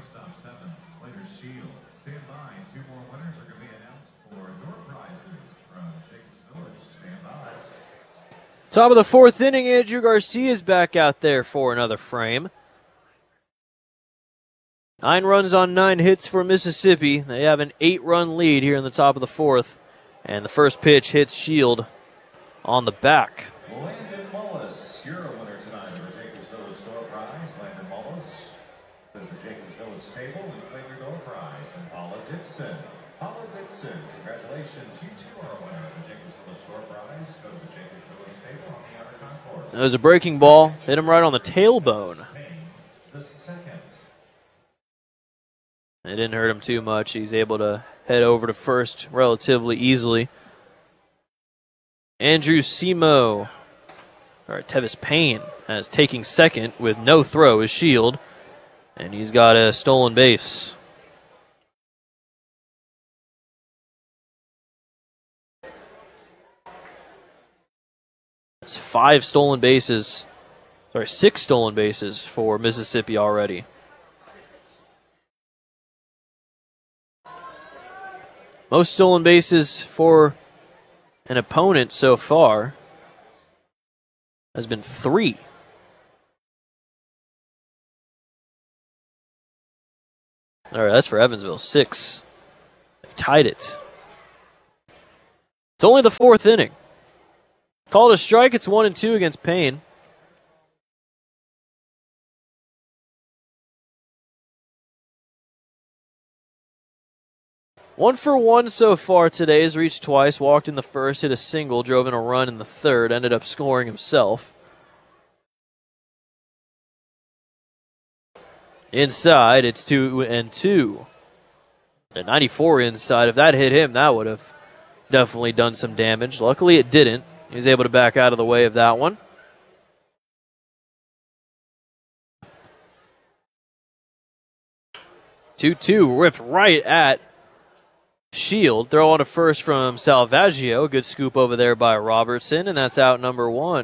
Shortstop 7, Slater Shield. Stand by. 2 more winners are going to be announced for door prizes from Jacobs Village. Stand by. Top of the 4th inning, Andrew Garcia is back out there for another frame. 9 runs on 9 hits for Mississippi. They have an 8-run lead here in the top of the 4th. And the first pitch hits Shield on the back. Landon Mullis, you're a winner tonight of the Jacobs Village door prize. Landon Mullis to the Jacobs Village stable and claim your door prize. And Paula Dixon. Paula Dixon, congratulations. You too are a winner of the Jacobs Village door prize. Go to the Jacobs Village stable on the outer concourse. There's a breaking ball. Hit him right on the tailbone. The second. It didn't hurt him too much. He's able to head over to first relatively easily. Andrew Simo, or Tevis Payne, as taking second with no throw is Shield. And he's got a stolen base. That's 6 stolen bases for Mississippi already. Most stolen bases for an opponent so far has been 3. All right, that's for Evansville, 6. They've tied it. It's only the 4th inning. Called a strike, it's 1-2 against Payne. One for one so far today. Has reached twice, walked in the first, hit a single, drove in a run in the third, ended up scoring himself. Inside, it's 2-2. A 94 inside. If that hit him, that would have definitely done some damage. Luckily, it didn't. He was able to back out of the way of that one. 2-2, ripped right at Shield. Throw on to first from Salvaggio. Good scoop over there by Robertson, and that's out number 1.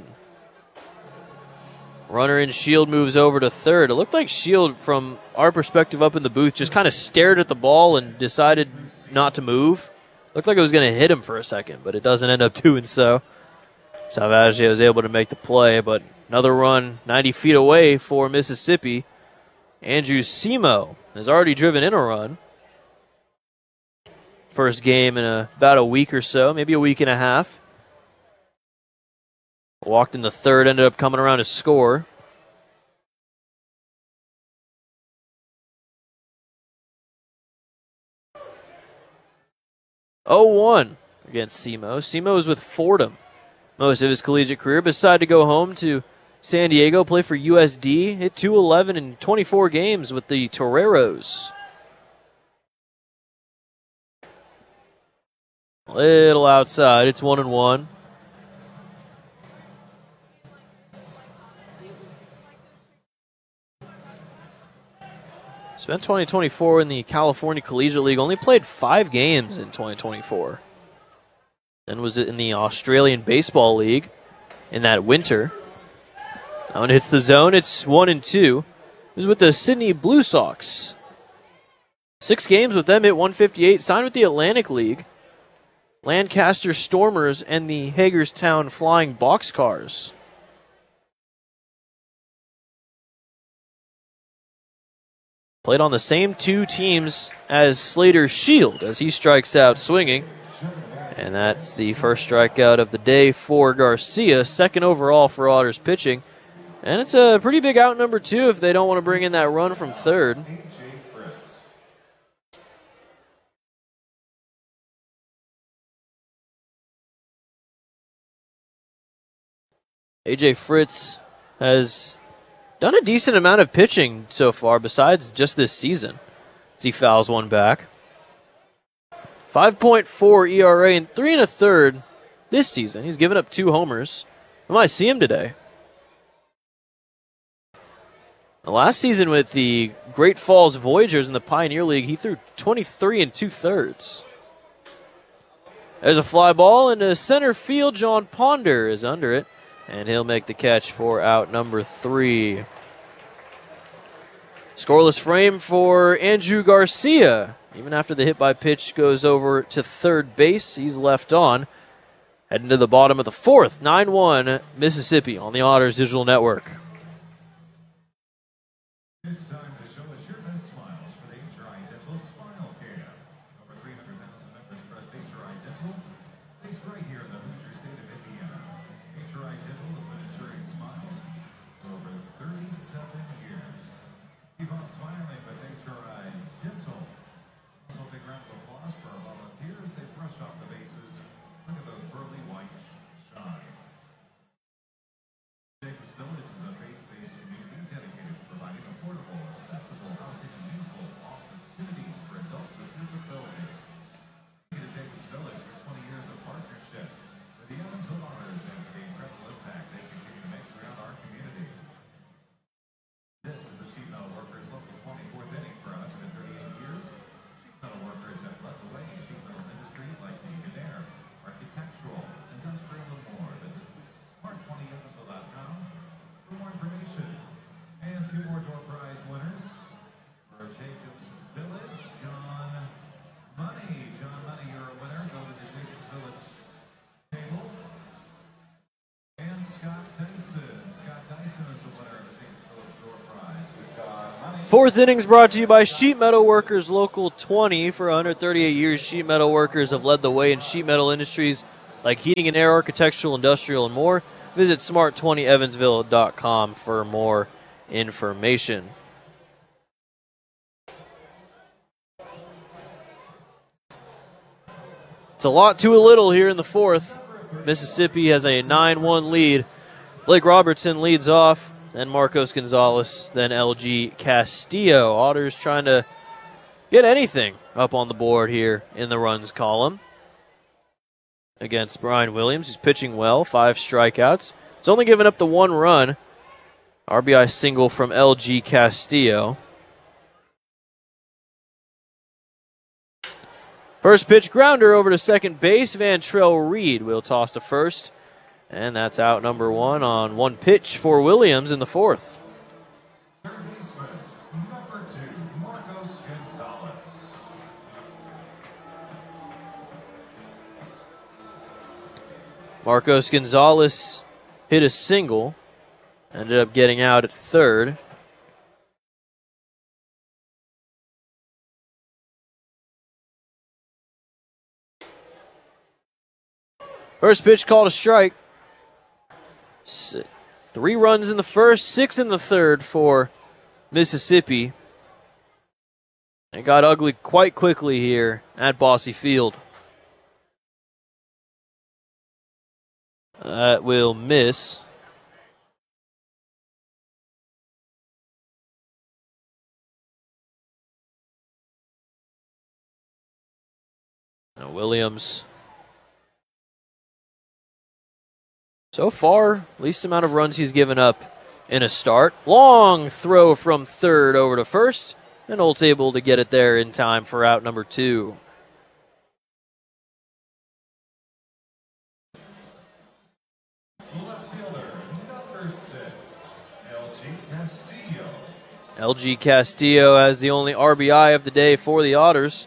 Runner in Shield moves over to third. It looked like Shield, from our perspective up in the booth, just kind of stared at the ball and decided not to move. Looked like it was going to hit him for a second, but it doesn't end up doing so. Salvaggio is able to make the play, but another run 90 feet away for Mississippi. Andrew Simo has already driven in a run. First game in about a week or so, maybe a week and a half. Walked in the third, ended up coming around to score. (0-1) against Simo. Simo is with Fordham most of his collegiate career. Decided to go home to San Diego, play for USD. Hit .211 in 24 games with the Toreros. Little outside. It's 1-1. Spent 2024 in the California Collegiate League. Only played 5 games in 2024. Then was it in the Australian Baseball League in that winter. That one hits the zone. It's 1-2. It was with the Sydney Blue Sox. 6 games with them, hit .158. Signed with the Atlantic League, Lancaster Stormers, and the Hagerstown Flying Boxcars. Played on the same 2 teams as Slater Shield as he strikes out swinging. And that's the first strikeout of the day for Garcia. Second overall for Otters pitching. And it's a pretty big out number 2 if they don't want to bring in that run from third. AJ Fritz has done a decent amount of pitching so far besides just this season as he fouls one back. 5.4 ERA and 3 1/3 this season. He's given up 2 homers. We might see him today. Last season with the Great Falls Voyagers in the Pioneer League, he threw 23 2/3. There's a fly ball into center field. John Ponder is under it, and he'll make the catch for out number 3. Scoreless frame for Andrew Garcia. Even after the hit by pitch goes over to third base, he's left on. Heading to the bottom of the fourth, 9-1 Mississippi on the Otters Digital Network. It's time to show us your best smiles for the HRI Dental Smile Cam. Over 300,000 members trust HRI Dental. Based right here in the Hoosier state of Indiana. HRI Dental has been ensuring smiles for over 37 years. Keep on smiling with HRI Dental. Also, a big round of applause for our volunteers. They brush off the bases. Look at those pearly white shine. Jacobs Village is a faith-based community dedicated to providing affordable, accessible housing and meaningful opportunities for adults with disabilities. Thank you to Jacobs Village for 20 years of partnership with the Evansville Otters and for the incredible impact they continue to make throughout our community. This is the Sheet Metal Workers Local 24th inning for 138 years. Sheet Metal Workers have led the way in sheet metal industries like Air, architectural, industrial, and more. Visit smart20evansville.com for more information. And 2 more door prize winners for Jacobs Village. John Money. John Money, you're a winner. Go to the Jacobs Village table. And Scott Dyson. Scott Dyson is the winner of the Jacobs Village door prize. John Money. Fourth innings brought to you by Sheet Metal Workers Local 20. For 138 years, Sheet Metal Workers have led the way in sheet metal industries like heating and air, architectural, industrial, and more. Visit smart20evansville.com for more information. It's a lot to a little here in the fourth. Mississippi has a 9-1 lead. Blake Robertson leads off, then Marcos Gonzalez, then LG Castillo. Otters trying to get anything up on the board here in the runs column against Brian Williams. He's pitching well, 5 strikeouts. He's only given up the 1 run. RBI single from LG Castillo. First pitch grounder over to second base. Vantrell Reed will toss to first. And that's out number 1 on 1 pitch for Williams in the fourth. Third baseman, number 2, Marcos Gonzalez. Marcos Gonzalez hit a single. Ended up getting out at third. First pitch called a strike. 3 runs in the first, 6 in the third for Mississippi. It got ugly quite quickly here at Bosse Field. That will miss. Now Williams. So far, least amount of runs he's given up in a start. Long throw from third over to first. And Olt's able to get it there in time for out number 2. Left fielder, number 6, LG Castillo. LG Castillo has the only RBI of the day for the Otters.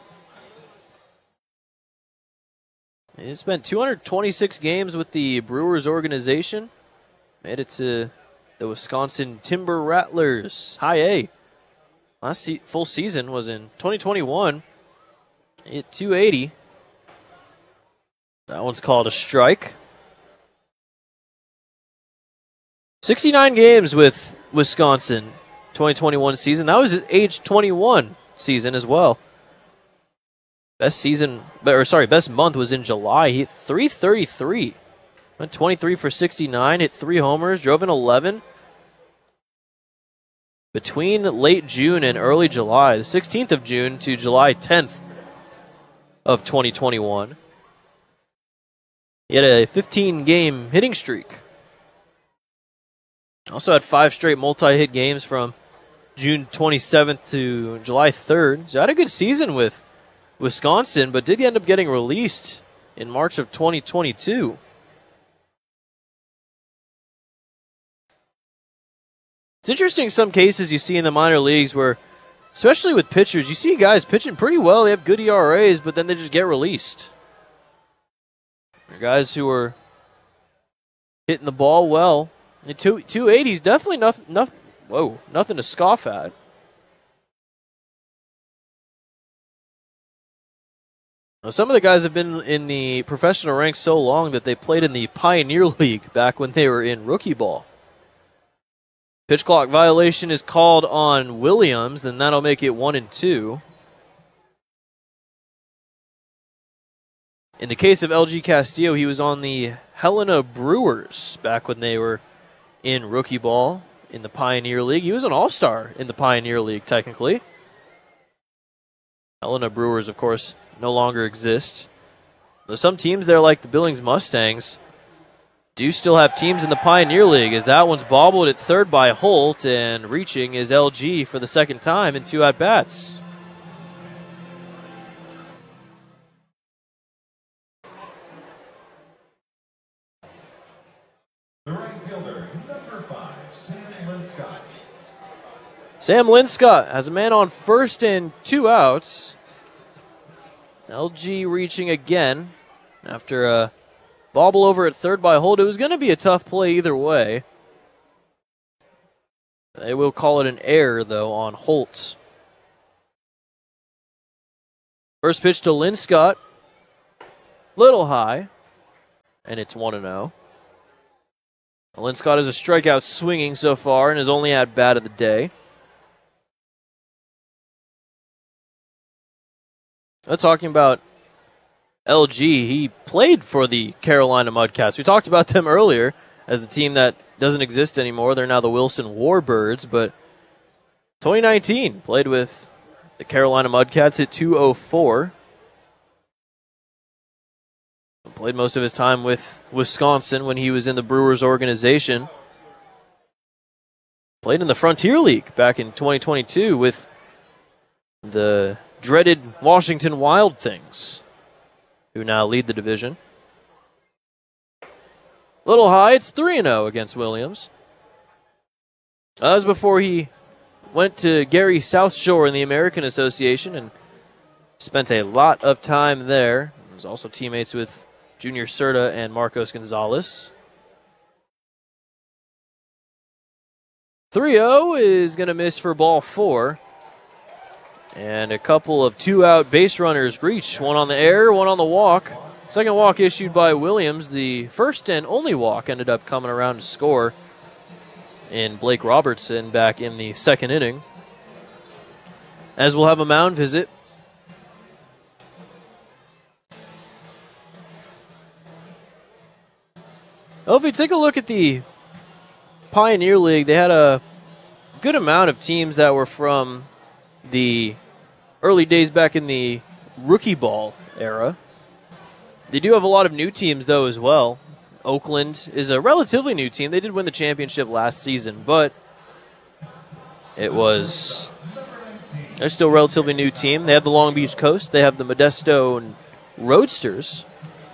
He spent 226 games with the Brewers organization. Made it to the Wisconsin Timber Rattlers, High A. Last full season was in 2021. He hit 280. That one's called a strike. 69 games with Wisconsin 2021 season. That was his age 21 season as well. Best month was in July. He hit 333. Went 23 for 69, hit 3 homers, drove in 11. Between late June and early July, the 16th of June to July 10th of 2021. He had a 15-game hitting streak. Also had 5 straight multi-hit games from June 27th to July 3rd. So had a good season with Wisconsin, but did end up getting released in March of 2022. It's interesting some cases you see in the minor leagues where, especially with pitchers, you see guys pitching pretty well. They have good ERAs, but then they just get released. They're guys who are hitting the ball well. And 280 is definitely nothing to scoff at. Now, some of the guys have been in the professional ranks so long that they played in the Pioneer League back when they were in rookie ball. Pitch clock violation is called on Williams, then that'll make it 1-2. In the case of LG Castillo, he was on the Helena Brewers back when they were in rookie ball in the Pioneer League. He was an all-star in the Pioneer League, technically. Helena Brewers, of course, no longer exist. Though some teams there, like the Billings Mustangs, do still have teams in the Pioneer League, as that one's bobbled at third by Holt, and reaching is LG for the second time in 2 at-bats. The right fielder, number 5, Sam Linscott. Sam Linscott has a man on first and 2 outs. LG reaching again after a bobble over at third by Holt. It was going to be a tough play either way. They will call it an error, though, on Holt. First pitch to Linscott. Little high. And it's 1-0. Linscott is a strikeout swinging so far and is only at bat of the day. Talking about LG, he played for the Carolina Mudcats. We talked about them earlier as the team that doesn't exist anymore. They're now the Wilson Warbirds, but 2019 played with the Carolina Mudcats, hit .204. Played most of his time with Wisconsin when he was in the Brewers organization. Played in the Frontier League back in 2022 with the dreaded Washington Wild Things, who now lead the division. Little high, it's 3-0 against Williams. That was before he went to Gary South Shore in the American Association and spent a lot of time there. He was also teammates with Junior Serta and Marcos Gonzalez. 3-0 is going to miss for ball 4. And a couple of 2-out base runners reach. One on the air, one on the walk. Second walk issued by Williams. The first and only walk ended up coming around to score in Blake Robertson back in the second inning. As we'll have a mound visit. Well, if we take a look at the Pioneer League, they had a good amount of teams that were from the early days back in the rookie ball era. They do have a lot of new teams, though, as well. Oakland is a relatively new team. They did win the championship last season, but they're still a relatively new team. They have the Long Beach Coast. They have the Modesto Roadsters.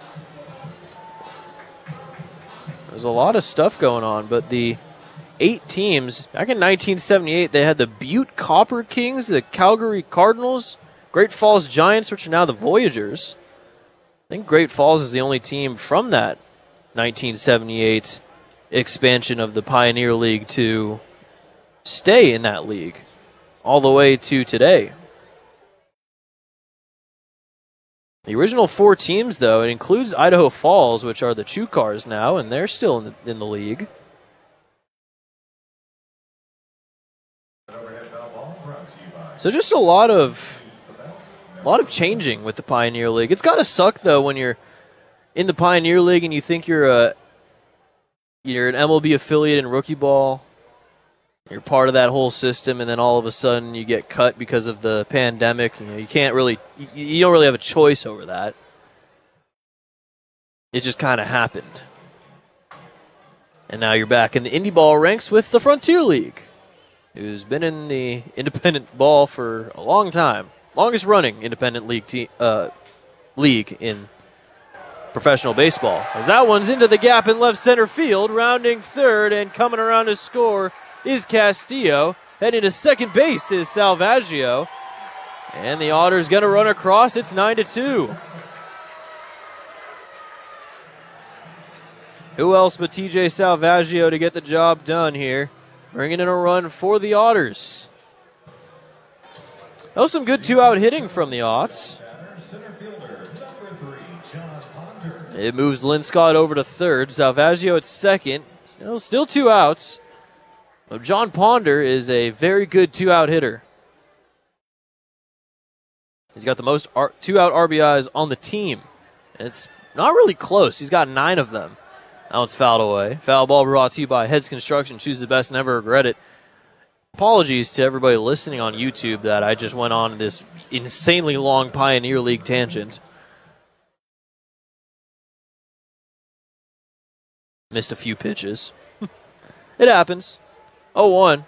There's a lot of stuff going on, but the 8 teams, back in 1978, they had the Butte Copper Kings, the Calgary Cardinals, Great Falls Giants, which are now the Voyagers. I think Great Falls is the only team from that 1978 expansion of the Pioneer League to stay in that league all the way to today. The original 4 teams, though, it includes Idaho Falls, which are the Chukars now, and they're still in the league. So just a lot of changing with the Pioneer League. It's got to suck, though, when you're in the Pioneer League and you think you're an MLB affiliate in rookie ball. You're part of that whole system, and then all of a sudden you get cut because of the pandemic. You don't really have a choice over that. It just kind of happened. And now you're back in the indie ball ranks with the Frontier League, who's been in the independent ball for a long time. Longest running independent league in professional baseball. As that one's into the gap in left center field, rounding third and coming around to score is Castillo. Heading to second base is Salvaggio. And the Otters going to run across. It's 9-2. Who else but TJ Salvaggio to get the job done here? Bringing in a run for the Otters. That was some good two-out hitting from the Otts. It moves Lynn Scott over to third. Salvaggio at second. Still two outs. But John Ponder is a very good two-out hitter. He's got the most two-out RBIs on the team. And it's not really close. He's got 9 of them. Now it's fouled away. Foul ball brought to you by Heads Construction. Choose the best, never regret it. Apologies to everybody listening on YouTube that I just went on this insanely long Pioneer League tangent. Missed a few pitches. It happens. 0-1.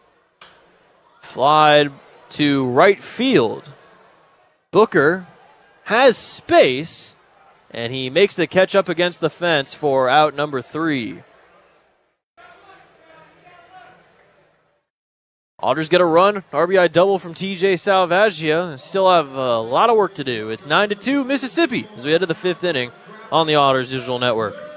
Fly to right field. Booker has space. And he makes the catch up against the fence for out number 3. Otters get a run. RBI double from TJ Salvaggio. Still have a lot of work to do. It's 9-2 Mississippi as we head to the 5th inning on the Otters Digital Network.